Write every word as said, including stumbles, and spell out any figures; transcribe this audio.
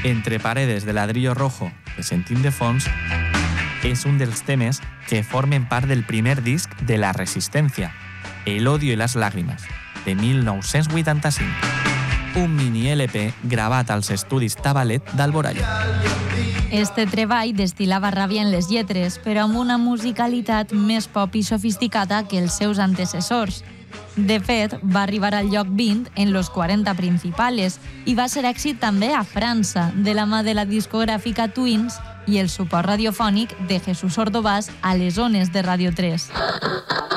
Entre paredes de ladrillo rojo, que sentim de fons, és un dels temes que formen part del primer disc de La Resistencia, El odio y las lágrimas, de mil nou-cents vuitanta-cinc. Un mini L P gravat als estudis Tabalet d'Alboraya. Este treball destil·lava ràbia en les lletres, però amb una musicalitat més pop i sofisticada que els seus antecessors. De fet, va arribar al lloc vint en los quaranta principales i va ser èxit també a França, de la mà de la discogràfica Twins i el suport radiofònic de Jesús Ordovàs a les ones de Ràdio tres.